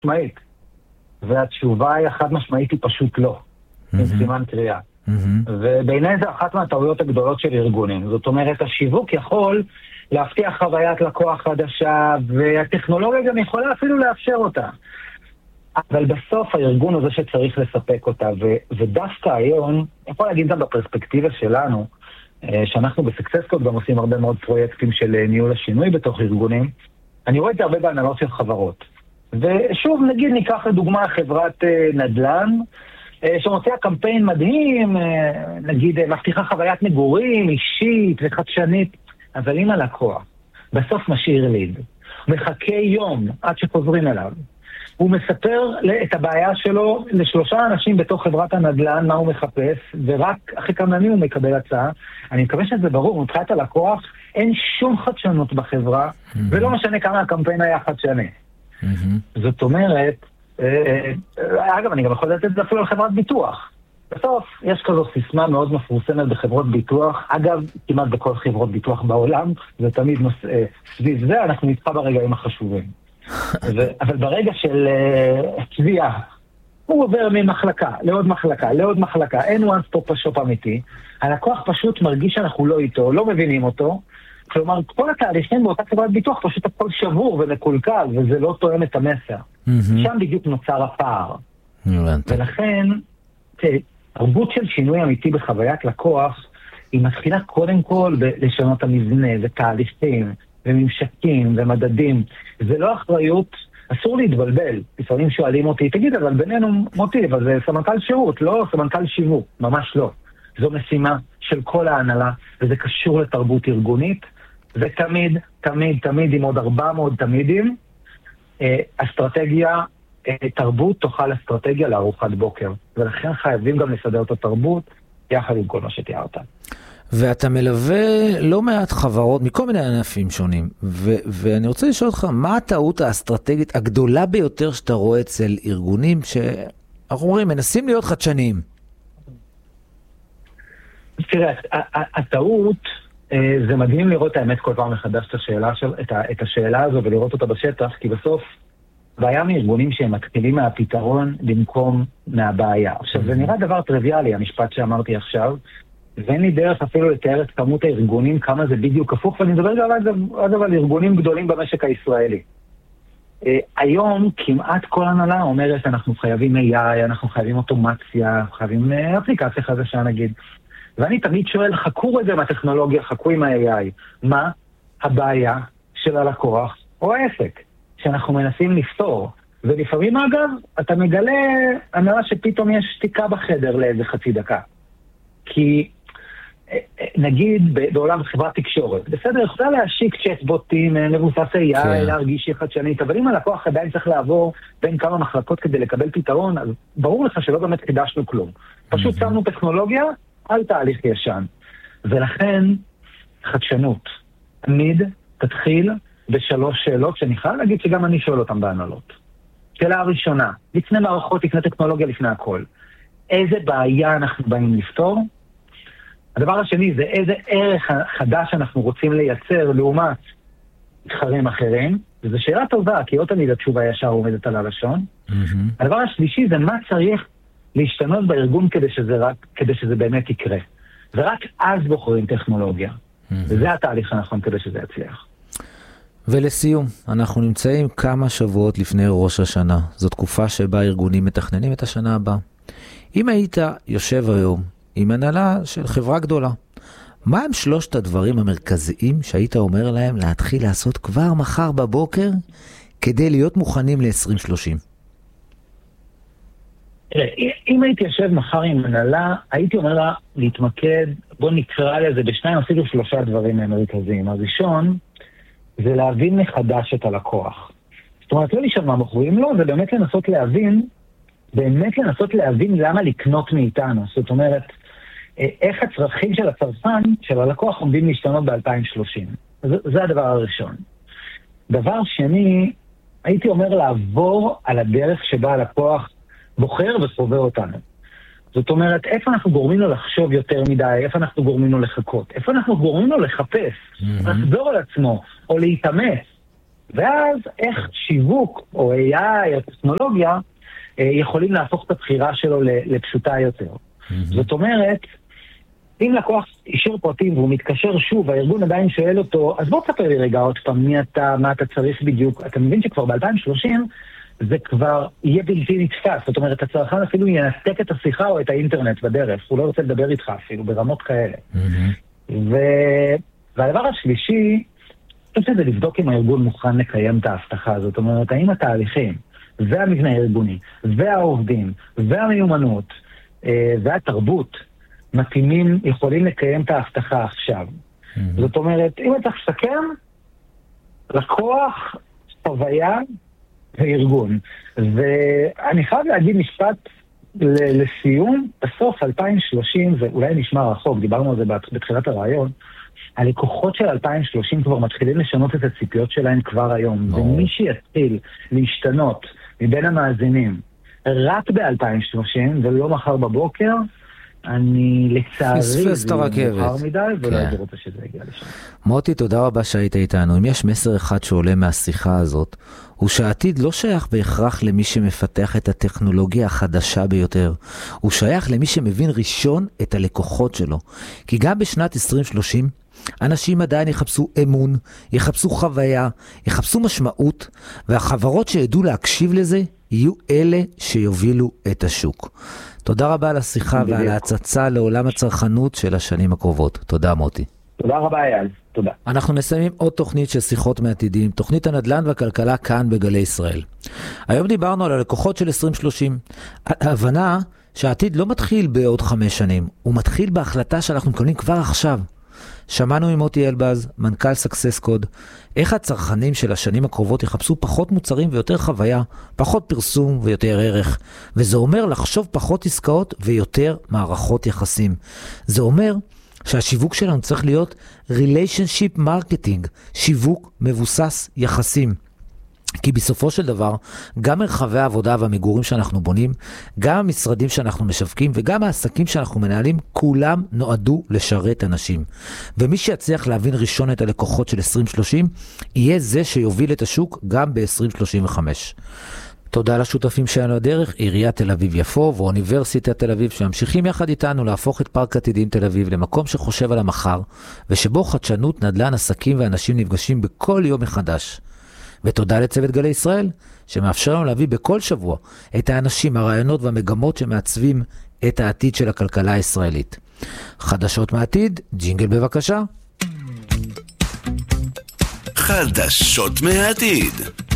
משמעית. והתשובה היא החד משמעית היא פשוט לא. עם סימן קריאה. ובעיניי זה אחת מהטעויות הגדולות של ארגונים. זאת אומרת, השיווק יכול להבטיח חוויית לקוח חדשה, והטכנולוגיה גם יכולה אפילו לאפשר אותה. אבל בסוף הארגון הוא זה שצריך לספק אותה, ודווקא היום, יכול להגיד גם בפרספקטיבה שלנו, שאנחנו בסקססקוד גם עושים הרבה מאוד פרויקטים של ניהול השינוי בתוך ארגונים, אני רואה את זה הרבה בהנהלות של חברות. ושוב, נגיד, ניקח לדוגמה חברת נדל"ן, שמוציאה קמפיין מדהים, נגיד, מבטיחה חוויית מגורים, אישית וחדשנית, אבל אם הלקוח בסוף משאיר ליד, מחכה יום עד שחוזרים אליו, הוא מספר את הבעיה שלו לשלושה אנשים בתוך חברת הנדל"ן, מה הוא מחפש, ורק אחרי כמה ימים הוא מקבל הצעה. אני מקווה שזה ברור, מבחינת הלקוח, אין שום חדשנות בחברה, ולא משנה כמה הקמפיין היה חדשני. זאת אומרת, אגב, אני גם יכול לדעת את זה אפילו על חברת ביטוח. בסוף, יש כזו סיסמה מאוד מפורסמת בחברות ביטוח, אגב, כמעט בכל חברות ביטוח בעולם, זה תמיד סביב זה, אנחנו נתחע ברגעים החשובים. אבל ברגע של צביעה, הוא עובר ממחלקה לעוד מחלקה, לעוד מחלקה, אין one stop shop אמיתי, הלקוח פשוט מרגיש שאנחנו לא איתו, לא מבינים אותו, כלומר, כל התהליכים באותה חברת ביטוח פשוט הכל שבור ומקולקל, וזה לא תואם את המסר. שם בדיוק נוצר הפער. ולכן, תרבות של שינוי אמיתי בחוויית לקוח, היא מתחילה קודם כל לשנות את המבנה ותהליכים וממשקים ומדדים. זה לא אחריות, אסור להתבלבל. לפעמים שואלים אותי, תגיד, אבל בינינו מוטי, אבל זה סמנכ"ל שירות, לא סמנכ"ל שיווק, ממש לא. זו משימה של כל ההנהלה, וזה קשור לתרבות ארגונית, ותמיד, תמיד, תמיד, עם עוד 400 תמידים, אסטרטגיה, תרבות תוכל אסטרטגיה לארוחת בוקר. ולכן חייבים גם לסדר את התרבות, יחד עם כל מה שתיארת. ואתה מלווה לא מעט חברות מכל מיני ענפים שונים, ואני רוצה לשאול אותך, מה הטעות האסטרטגית הגדולה ביותר שאתה רואה אצל ארגונים שאנחנו אומרים, מנסים להיות חדשניים? תראה, הטעות, זה מדהים לראות האמת כל פעם מחדש את השאלה הזו ולראות אותה בשטח, כי בסוף בעיה מארגונים שהם מתחילים מהפתרון במקום מהבעיה. עכשיו, זה נראה דבר טריוויאלי, המשפט שאמרתי עכשיו, ואין לי דרך אפילו לתאר את כמות הארגונים, כמה זה בדיוק הפוך, ואני מדבר גם על ארגונים גדולים במשק הישראלי. היום כמעט כל הנהלה אומרת, אנחנו חייבים AI, אנחנו חייבים אוטומציה, אנחנו חייבים אפליקציה חדשה נגיד. ואני תמיד שואל, חכו רגע מהטכנולוגיה, חכו עם ה-AI. מה הבעיה של הלקוח או העסק שאנחנו מנסים לפתור? ולפעמים אגב, אתה מגלה הנהלה שפתאום יש שתיקה בחדר לאיזה חצי דקה. כי נגיד בעולם חברת תקשורת, בסדר, יכולה להשיק צ'טבוטים, מבוסס AI, להרגיש חדשנית, אבל אם הלקוח עדיין צריך לעבור בין כמה מחלקות כדי לקבל פתרון, אז ברור לך שלא באמת חידשנו כלום. פשוט שמנו טכנולוגיה על תהליך ישן. ולכן חדשנות תמיד תתחיל בשלוש שאלות שאני חייב להגיד שגם אני שואל אותם בהנהלות. שאלה הראשונה, לפני מערכות, לפני טכנולוגיה, לפני הכל. איזה בעיה אנחנו באים לפתור? הדבר השני זה איזה ערך חדש אנחנו רוצים לייצר לעומת מתחרים אחרים, וזו שאלה טובה, כי לא תמיד התשובה ישר עומדת על הלשון. הדבר השלישי זה מה צריך להשתנות בארגון כדי שזה באמת יקרה. ורק אז בוחרים טכנולוגיה. וזה התהליך הנכון כדי שזה יצליח. ולסיום, אנחנו נמצאים כמה שבועות לפני ראש השנה. זו תקופה שבה ארגונים מתכננים את השנה הבאה. אם היית יושב היום עם הנהלה של חברה גדולה, מה הם שלושת הדברים המרכזיים שהיית אומר להם להתחיל לעשות כבר מחר בבוקר כדי להיות מוכנים ל-2030? אם הייתי יושב מחר עם הנהלה, הייתי אומר לה להתמקד, בוא נקרא לזה בשניים, אפילו שלושה דברים מרכזיים. הראשון, זה להבין מחדש את הלקוח. זאת אומרת, לא לשאול מה מוכרים לו, זה באמת לנסות להבין למה לקנות מאיתנו. זאת אומרת, איך הצרכים של הצרכן, של הלקוח, עומדים להשתנות ב-2030. זה הדבר הראשון. דבר שני, הייתי אומר לעבור על הדרך שבה הלקוח בוחר וסובר אותנו. זאת אומרת, איפה אנחנו גורמים לו לחשוב יותר מדי, איפה אנחנו גורמים לו לחכות, איפה אנחנו גורמים לו לחפש, לחזור על עצמו, או להתאמץ, ואז איך שיווק או AI, הטכנולוגיה, יכולים להפוך את הבחירה שלו לפשוטה יותר. זאת אומרת, אם לקוח אישור פרטים והוא מתקשר שוב, הארגון עדיין שואל אותו, אז בוא תספר לי רגע עוד פעם מי אתה, מה אתה צריך בדיוק. אתה מבין שכבר ב-2030 זה כבר יהיה בלתי נתפס. זאת אומרת, הצרכן אפילו ינתק את השיחה או את האינטרנט בדרך. הוא לא רוצה לדבר איתך אפילו ברמות כאלה. והדבר השלישי, אני חושב שזה לבדוק אם הארגון מוכן לקיים את ההבטחה. זאת אומרת, האם התהליכים והמבנה הארגוני והעובדים והמיומנות והתרבות מתאימים, יכולים לקיים את ההבטחה עכשיו. זאת אומרת, אם אתה תסכם, לקוח, חוויה וארגון. ואני חייב להגיד משפט לסיום, בסוף 2030, ואולי נשמע רחוק, דיברנו על זה בתחילת הרעיון, הלקוחות של 2030 כבר מתחילים לשנות את הציפיות שלהם כבר היום. ומי שיתחיל להשתנות מבין המאזינים רק ב-2030 ולא מחר בבוקר, אני לצערי זה מאוחר מדי ולא הייתי רוצה שזה יגיע לשם. מוטי, תודה רבה שהיית איתנו. אם יש מסר אחד שעולה מהשיחה הזאת, הוא שהעתיד לא שייך בהכרח למי שמפתח את הטכנולוגיה החדשה ביותר. הוא שייך למי שמבין ראשון את הלקוחות שלו. כי גם בשנת 2030, אנשים עדיין יחפשו אמון, יחפשו חוויה, יחפשו משמעות, והחברות שידעו להקשיב לזה יהיו אלה שיובילו את השוק. תודה רבה על השיחה ועל ההצצה לעולם הצרכנות של השנים הקרובות. תודה מוטי. תודה רבה אייל, תודה. אנחנו מסיימים עוד תוכנית של שיחות מעתידים, תוכנית הנדל"ן והכלכלה כאן בגלי ישראל. היום דיברנו על הלקוחות של 2030. ההבנה שהעתיד לא מתחיל בעוד 5 שנים, הוא מתחיל בהחלטה שאנחנו מקבלים כבר עכשיו. שמענו עם מוטי אלבז, מנכ"ל סקסס קוד, איך הצרכנים של השנים הקרובות יחפשו פחות מוצרים ויותר חוויה, פחות פרסום ויותר ערך. וזה אומר לחשוב פחות עסקאות ויותר מערכות יחסים. זה אומר שהשיווק שלנו צריך להיות relationship marketing, שיווק מבוסס יחסים. כי בסופו של דבר, גם מרחבי העבודה והמגורים שאנחנו בונים, גם המשרדים שאנחנו משווקים וגם העסקים שאנחנו מנהלים, כולם נועדו לשרת אנשים. ומי שיצליח להבין ראשון את הלקוחות של 2030, יהיה זה שיוביל את השוק גם ב-2035. תודה לשותפים שלנו הדרך, עיריית תל אביב יפו ואוניברסיטת תל אביב, שממשיכים יחד איתנו להפוך את פארק עתידים תל אביב למקום שחושב על המחר, ושבו חדשנות, נדל"ן, עסקים ואנשים נפגשים בכל יום מחדש. ותודה לצוות גלי ישראל, שמאפשר לנו להביא בכל שבוע את האנשים, הרעיונות והמגמות שמעצבים את העתיד של הכלכלה הישראלית. חדשות מהעתיד, ג'ינגל בבקשה. חדשות מהעתיד.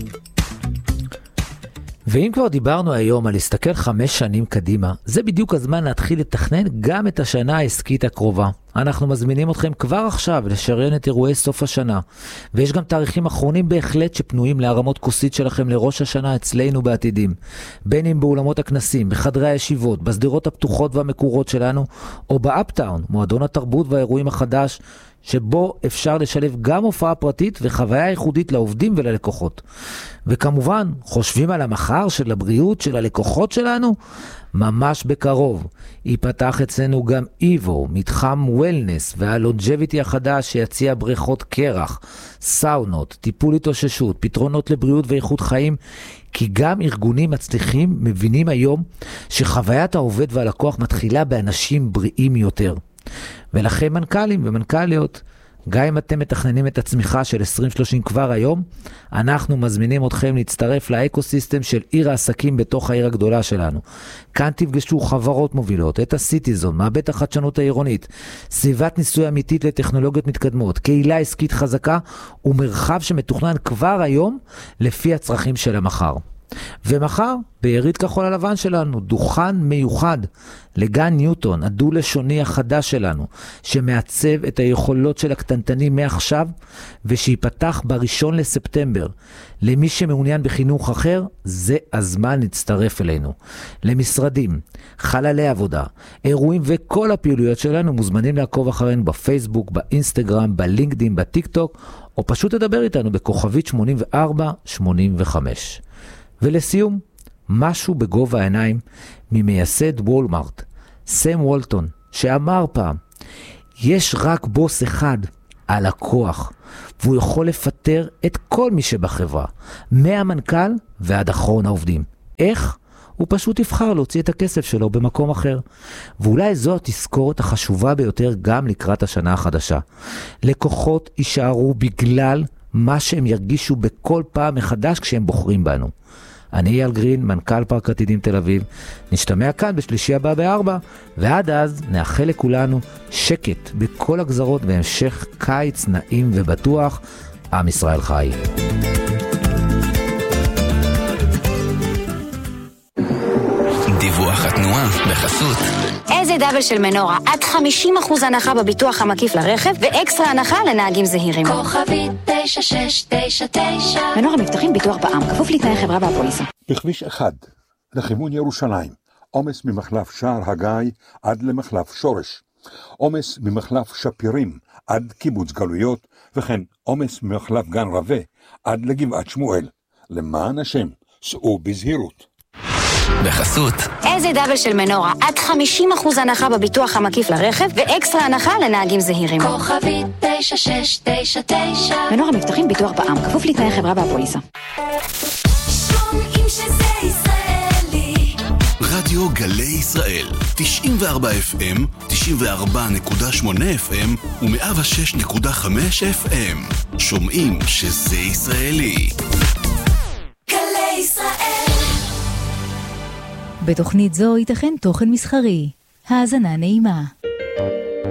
ואם כבר דיברנו היום על להסתכל 5 שנים קדימה, זה בדיוק הזמן להתחיל לתכנן גם את השנה העסקית הקרובה. אנחנו מזמינים אתכם כבר עכשיו לשריין את אירועי סוף השנה, ויש גם תאריכים אחרונים בהחלט שפנויים להרמות כוסית שלכם לראש השנה אצלנו בעתידים, בין אם באולמות הכנסים, בחדרי הישיבות, בסדרות הפתוחות והמקורות שלנו, או באפטאון, מועדון התרבות והאירועים החדש, שבו אפשר לשלב גם הופעה פרטית וחוויה ייחודית לעובדים וללקוחות. וכמובן, חושבים על המחר של הבריאות של הלקוחות שלנו? ממש בקרוב. ייפתח אצלנו גם איבו, מתחם וולנס והלונג'ביטי החדש שיציע בריכות קרח, סאונות, טיפול התאוששות, פתרונות לבריאות ואיכות חיים, כי גם ארגונים מצליחים מבינים היום שחוויית העובד והלקוח מתחילה באנשים בריאים יותר. ולכם מנכ"לים ומנכ"ליות, גם אם אתם מתכננים את הצמיחה של 2030 כבר היום, אנחנו מזמינים אתכם להצטרף לאקוסיסטם של עיר העסקים בתוך העיר הגדולה שלנו. כאן תפגשו חברות מובילות, את הסיטיזון, מעבד החדשנות העירונית, סביבת ניסוי אמיתית לטכנולוגיות מתקדמות, קהילה עסקית חזקה ומרחב שמתוכנן כבר היום לפי הצרכים של המחר. ומחר, ביריד כחול הלבן שלנו, דוכן מיוחד לגן ניוטון, הדו-לשוני החדש שלנו, שמעצב את היכולות של הקטנטנים מעכשיו, ושיפתח ב1 לספטמבר. למי שמעוניין בחינוך אחר, זה הזמן להצטרף אלינו. למשרדים, חללי עבודה, אירועים וכל הפעילויות שלנו מוזמנים לעקוב אחרינו בפייסבוק, באינסטגרם, בלינקדין, בטיקטוק, או פשוט תדבר איתנו בכוכבית 8485. ולסיום, משהו בגובה העיניים ממייסד וולמארט, סם וולטון, שאמר פעם, יש רק בוס אחד, הלקוח, והוא יכול לפתח לפטר את כל מי שבחברה, מהמנכ"ל ועד אחרון העובדים. איך? הוא פשוט יבחר להוציא את הכסף שלו במקום אחר. ואולי זו התזכורת החשובה ביותר גם לקראת השנה החדשה. לקוחות יישארו בגלל מה שהם ירגישו בכל פעם מחדש כשהם בוחרים בנו. אני אייל גרין, מנכ"ל פארק עתידים תל אביב. נשתמע כאן בשלישי הבא ב16:00, ועד אז נאחל לכולנו שקט בכל הגזרות והמשך קיץ נעים ובטוח. עם ישראל חי. דיווח התנועה בחסות. איזה דאבל של מנורה, עד 50% הנחה בביטוח המקיף לרכב ואקסטרה הנחה לנהגים זהירים. כוכבית 9699. מנורה מבטחים ביטוח בע"מ, כפוף לתנאי חברה והפוליסה. בכביש 1 לכיוון ירושלים, עומס ממחלף שער הגיא עד למחלף שורש, עומס ממחלף שפירים עד קיבוץ גלויות, וכן עומס ממחלף גן רווה עד לגבעת שמואל. למען השם, סעו בזהירות. בחסות. איזה דאבל של מנורה, עד 50% הנחה בביטוח המקיף לרכב ואקסטרה הנחה לנהגים זהירים. כוכבית 9699. מנורה מבטחים ביטוח בע"מ, כפוף לתנאי חברה והפוליסה. שומעים שזה ישראלי. רדיו גלי ישראל, 94 FM, 94.8 FM ו106.5 FM. שומעים שזה ישראלי. גלי ישראל. בתוכנית זו ייתכן תוכן מסחרי. האזנה נעימה.